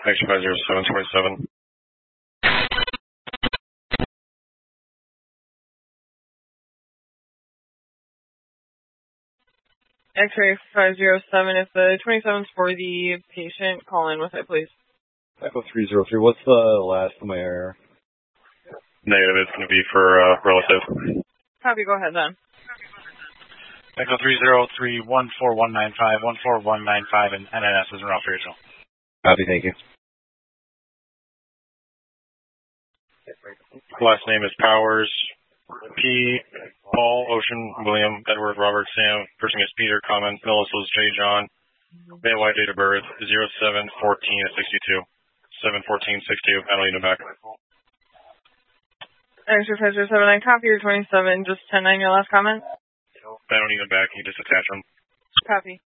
Action 50727. X-ray 507, if the 27's for the patient, call in with it, please. Echo 303, what's the last of my error? Negative, it's going to be for relative. Copy, go ahead then. Echo 303, 14195, 14195, and NNS is around for yourself. Copy, thank you. Last name is Powers. P. Paul, Ocean, William, Edward, Robert, Sam. First name is Peter, Common. Melissa's J. John. Male white, date of birth 07/14/62. 7/14/62. Adelina back. X-ray 5079, copy your 27, just 10-9, your last comment? I don't need him back. You just attach him. Copy.